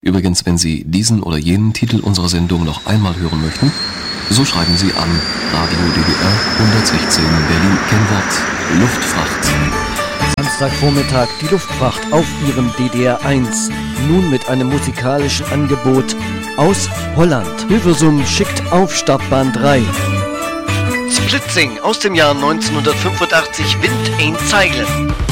Übrigens, wenn Sie diesen oder jenen Titel unserer Sendung noch einmal hören möchten, so schreiben Sie an Radio DDR 116 Berlin, Kennwort Luftfracht. Samstagvormittag die Luftfracht auf Ihrem DDR 1. Nun mit einem musikalischen Angebot aus Holland. Hilversum schickt auf Startbahn 3. Splitsing aus dem Jahr 1985, Wind ein Zeilen.